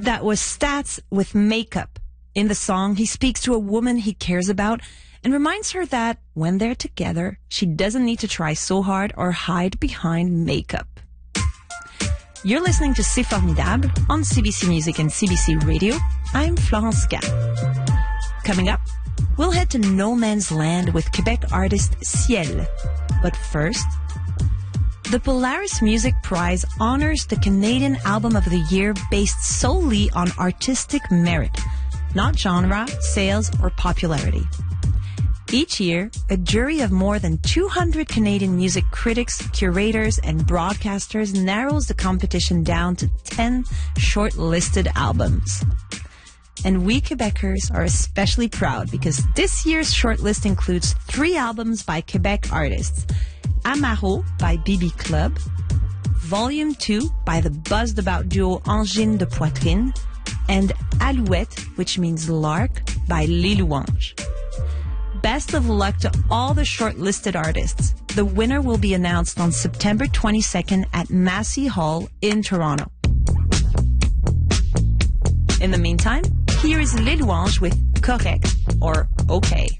That was Stats with Makeup. In the song, he speaks to a woman he cares about and reminds her that when they're together, she doesn't need to try so hard or hide behind makeup. You're listening to C'est Formidable on CBC Music and CBC Radio. I'm Florence Gall. Coming up, we'll head to no man's land with Quebec artist Ciel. But first, the Polaris Music Prize honors the Canadian Album of the Year based solely on artistic merit, not genre, sales, or popularity. Each year, a jury of more than 200 Canadian music critics, curators, and broadcasters narrows the competition down to 10 shortlisted albums. And we Quebecers are especially proud because this year's shortlist includes 3 albums by Quebec artists: Amaro by BB Club, Volume 2 by the buzzed-about duo Angine de Poitrine, and Alouette, which means lark, by Les Louanges. Best of luck to all the shortlisted artists. The winner will be announced on September 22nd at Massey Hall in Toronto. In the meantime, here is Les Louanges with Correct, or Okay.